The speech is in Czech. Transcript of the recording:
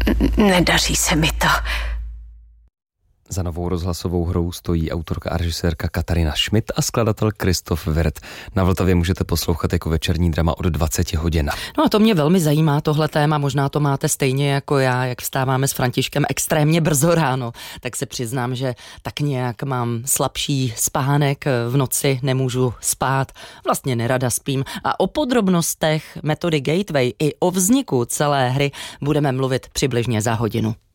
Nedaří se mi to. Za novou rozhlasovou hrou stojí autorka a režisérka Katarina Schmidt a skladatel Kristof Wirth. Na Vltavě můžete poslouchat jako večerní drama od 20 hodin. No a to mě velmi zajímá, tohle téma, možná to máte stejně jako já, jak vstáváme s Františkem extrémně brzo ráno, tak se přiznám, že tak nějak mám slabší spánek, v noci nemůžu spát, vlastně nerada spím a o podrobnostech metody Gateway i o vzniku celé hry budeme mluvit přibližně za hodinu.